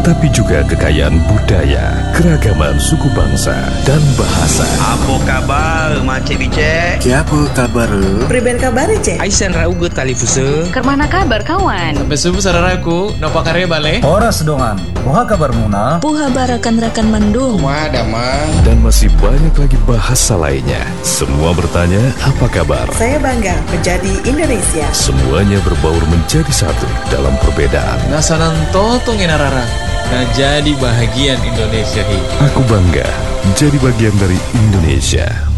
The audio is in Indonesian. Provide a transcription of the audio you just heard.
tapi juga kekayaan budaya, keragaman suku bangsa, dan bahasa. Apa kabar, Macik Bicek? Kiapa kabar? Priben kabar je? Aisan raugut tali fuse. Kermana kabar kawan? Sampai subuh sararaku, nopo karya bale? Horas dongan, puha kabar muna? Puha barakan-rakan mendung. Wah, damang. Dan masih banyak lagi bahasa lainnya. Semua bertanya, apa kabar? Saya bangga menjadi Indonesia. Semuanya berbaur menjadi satu dalam perbedaan. Nasanan totong inarara. Nah jadi bahagian Indonesia hi. Aku bangga jadi bagian dari Indonesia.